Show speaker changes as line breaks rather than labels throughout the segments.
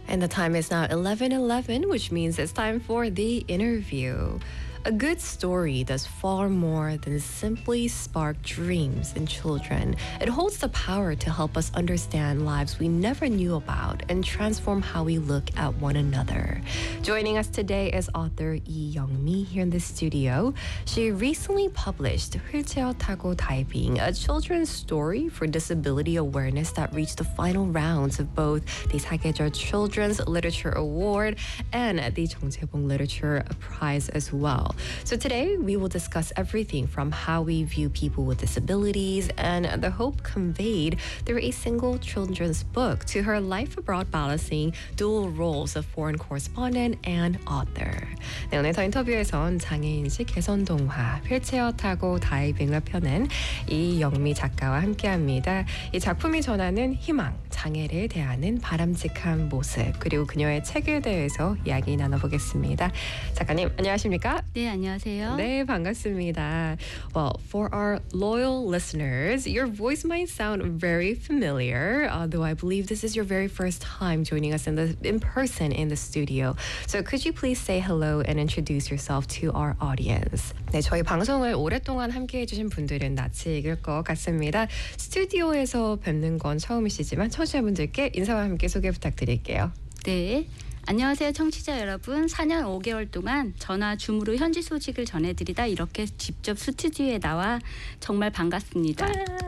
And the time is now 11:11, which means it's time for the interview. A good story does far more than simply spark dreams in children. It holds the power to help us understand lives we never knew about and transform how we look at one another. Joining us today is author Lee Young-mi here in the studio. She recently published 휠체어 타고 다이빙, a children's story for disability awareness that reached the final rounds of both the 사계절 Children's Literature Award and the 정재봉 Literature Prize as well. So today we will discuss everything from how we view people with disabilities and the hope conveyed through a single children's book to her life abroad balancing dual roles of foreign correspondent and author. 네, 오늘 더 인터뷰에선 장애인식 개선동화 휠체어 타고 다이빙을 펴낸 이영미 작가와 함께합니다. 이 작품이 전하는 희망, 장애를 대하는 바람직한 모습 그리고 그녀의 책에 대해서 이야기 나눠보겠습니다. 작가님 안녕하십니까?
네, 안녕하세요.
네, 반갑습니다. Well, for our loyal listeners, your voice might sound very familiar, though I believe this is your very first time joining us in person in the studio. So could you please say hello and introduce yourself to our audience? 네, 저희 방송을 오랫동안 함께해 주신 분들은 낯이 익을 것 같습니다. 스튜디오에서 뵙는 건 처음이시지만 청취자분들께 인사와 함께 소개 부탁드릴게요.
네. 안녕하세요, 청취자 여러분. 4년 5개월 동안 전화 줌으로 현지 소식을 전해드리다 이렇게 직접 스튜디오에 나와 정말 반갑습니다.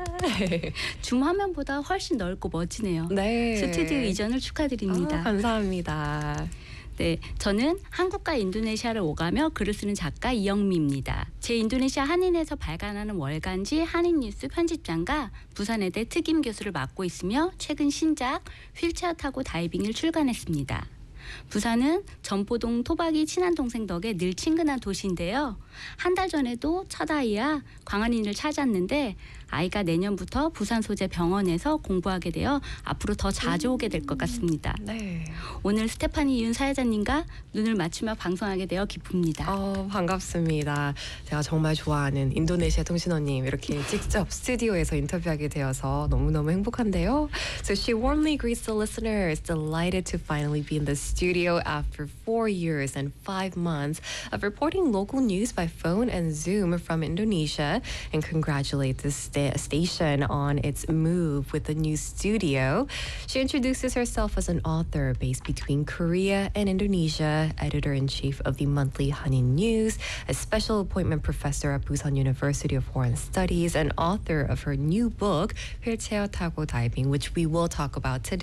줌 화면보다 훨씬 넓고 멋지네요.
네.
스튜디오 이전을 축하드립니다.
감사합니다.
네, 저는 한국과 인도네시아를 오가며 글을 쓰는 작가 이영미입니다. 제 인도네시아 한인에서 발간하는 월간지 한인뉴스 편집장과 부산의대 특임 교수를 맡고 있으며 최근 신작 휠체어 타고 다이빙을 출간했습니다. 부산은 전포동 토박이 친한 동생 덕에 늘 친근한 도시인데요. 한 달 전에도 첫 아이야 광안인을 찾았는데 아이가 내년부터 부산 소재 병원에서 공부하게 되어 앞으로 더 자주 오게 될 것 같습니다.
네.
오늘 스테파니 윤 사회자님과 눈을 맞추며 방송하게 되어 기쁩니다.
반갑습니다. 제가 정말 좋아하는 인도네시아 통신원님 이렇게 직접 스튜디오에서 인터뷰하게 되어서 너무너무 행복한데요. So she warmly greets the listeners, delighted to finally be in the studio after 4 years and 5 months of reporting local news by phone and Zoom from Indonesia, and congratulates the station on its move with the new studio. She introduces herself as an author based between Korea and Indonesia, editor-in-chief of the monthly Hanin News, a special appointment professor at Busan University of Foreign Studies, and author of her new book, 휠체어 타고 다이빙, which we will talk about today.